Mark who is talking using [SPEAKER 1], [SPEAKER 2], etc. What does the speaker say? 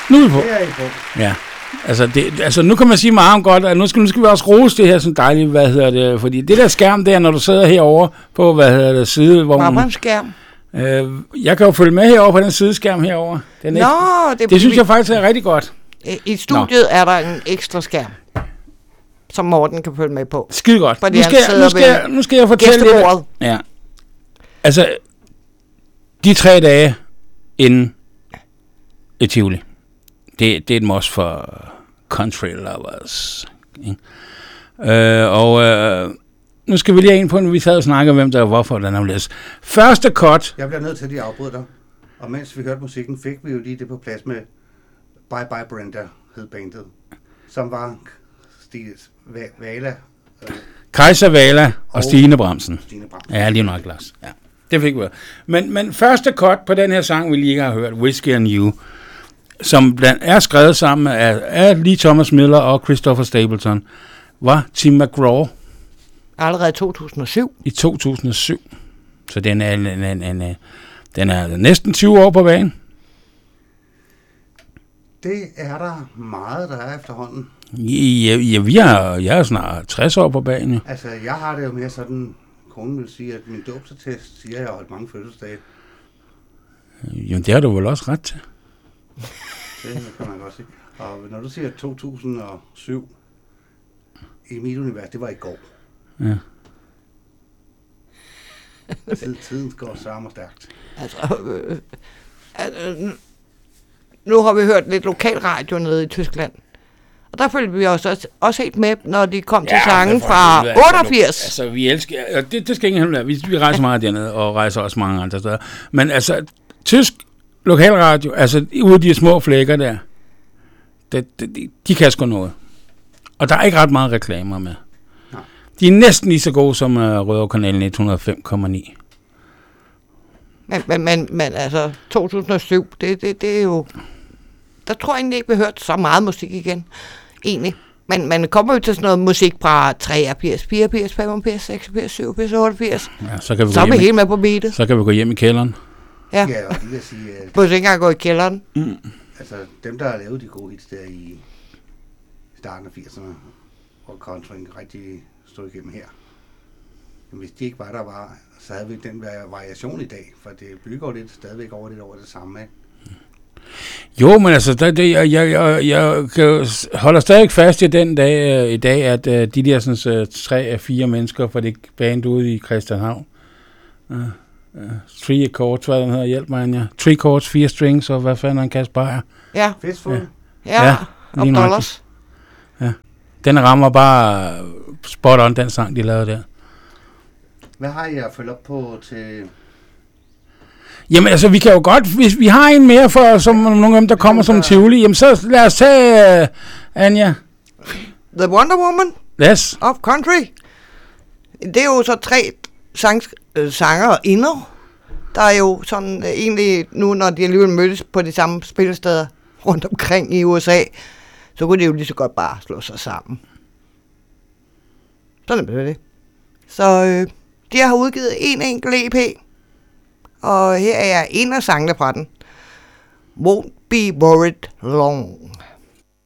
[SPEAKER 1] Nu er vi på.
[SPEAKER 2] Det er I på.
[SPEAKER 1] Ja. Altså, nu kan man sige meget om godt, at nu skal vi også rose det her sådan dejligt, fordi det der skærm der, når du sidder herovre på, sidevognen.
[SPEAKER 3] Marmorskærm.
[SPEAKER 1] Jeg kan jo følge med herovre på den sideskærm herovre. Det synes jeg faktisk er rigtig godt.
[SPEAKER 3] I studiet er der en ekstra skærm, som Morten kan følge med på.
[SPEAKER 1] Skide godt. Nu skal jeg fortælle lidt. Ja. Altså, de 3 dage inden i Tivoli, det er et must for country lovers. Nu skal vi lige ind på, når vi sad og snakker, hvem der er hvorfor, den er læst. Første cut.
[SPEAKER 2] Jeg bliver nødt til at afbryde dig. Og mens vi hørte musikken, fik vi jo lige det på plads med Bye Bye Brenda, hed bandet, som var Vala.
[SPEAKER 1] Kajsa Vala og Stine Bramsen. Ja, lige nok, Lars. Ja, det fik vi. Men første cut på den her sang, vi lige har hørt, Whiskey and You, som er skrevet sammen af Lee Thomas Miller og Christopher Stapleton, var Tim McGraw.
[SPEAKER 3] Allerede i 2007.
[SPEAKER 1] I 2007. Så den er næsten 20 år på banen.
[SPEAKER 2] Det er der meget, der er efterhånden.
[SPEAKER 1] Ja, jeg er snart 60 år på banen.
[SPEAKER 2] Altså, jeg har det jo mere sådan, konen vil sige, at min dåbsattest siger, at jeg har holdt mange fødselsdage.
[SPEAKER 1] Jamen, det har du vel også ret til.
[SPEAKER 2] Det kan man godt sige. Og når du siger 2007, i mit univers, det var i går.
[SPEAKER 1] Ja.
[SPEAKER 2] Tiden går sammen stærkt.
[SPEAKER 3] Nu har vi hørt lidt lokalradio nede i Tyskland. Og der følte vi også helt med, når de kom til sangen fra 88.
[SPEAKER 1] Altså, vi elsker... Det skal ingen hemmelighed. Vi rejser meget dernede, og rejser også mange andre steder. Men altså, tysk lokalradio, altså ude af de små flækker der, de kan sgu noget. Og der er ikke ret meget reklamer med. Nej. De er næsten lige så gode som Rødovre-kanalen 105,9.
[SPEAKER 3] Men altså, 2007, det er jo... Der tror jeg egentlig ikke, vi har hørt så meget musik igen. Egentlig. Men man kommer jo til sådan noget musik fra 83, 84, 85, 86, 87, 88.
[SPEAKER 1] Ja, så kan vi
[SPEAKER 3] så er vi helt med på beatet.
[SPEAKER 1] Så kan vi gå hjem i kælderen.
[SPEAKER 2] Ja, og det vil sige...
[SPEAKER 3] Må ikke engang gå i kælderen.
[SPEAKER 2] Altså, dem, der har lavet de gode hits der i starten af 80'erne, hvor countryen rigtig stod igennem her. Men hvis de ikke var der var, så havde vi den variation i dag, for det bygger lidt stadigvæk over det samme, ikke?
[SPEAKER 1] Jo, men altså, jeg holder stadig fast i den dag i dag, at de der sådan, 3 af 4 mennesker fra det band ude i Christianshavn, 3 Accords, hvad den hedder, hjælp mig, Anja. 3 Chords, 4 strings, og hvad fanden en Kasper Beyer.
[SPEAKER 3] Ja.
[SPEAKER 2] Fistful.
[SPEAKER 3] Ja, og dollars.
[SPEAKER 1] Ja. Den rammer bare spot on, den sang, de lavede der.
[SPEAKER 2] Hvad har I at følge op på til...
[SPEAKER 1] Jamen altså, vi kan jo godt, hvis vi har en mere for, som nogle af dem, der kommer som Tivoli, jamen så lad os tage, Anja.
[SPEAKER 3] The Wonder Woman.
[SPEAKER 1] Yes.
[SPEAKER 3] Of Country. Det er jo så 3 sanger og inder, der er jo sådan egentlig nu, når de alligevel mødtes på de samme spillesteder rundt omkring i USA, så kunne de jo lige så godt bare slå sig sammen. Sådan er det. Så de har udgivet en enkelt EP, og her er en af sangene fra den. Won't Be Worried Long.